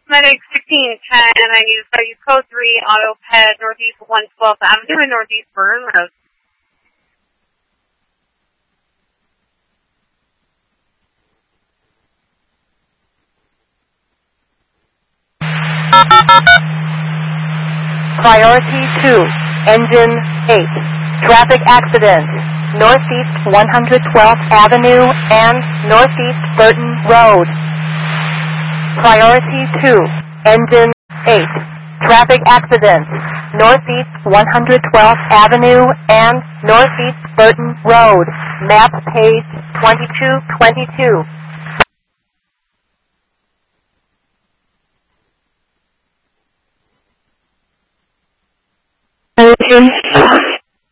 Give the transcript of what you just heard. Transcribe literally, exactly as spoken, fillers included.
Medic sixteen ten, and I need to start you code three, Auto Ped, Northeast one twelfth Avenue and Northeast Burn Road. Priority two, Engine eight, traffic accident, Northeast one twelfth Avenue and Northeast Burton Road. Priority two, Engine eight, traffic accident, Northeast one twelfth Avenue and Northeast Burton Road. Map page twenty-two twenty-two. Engine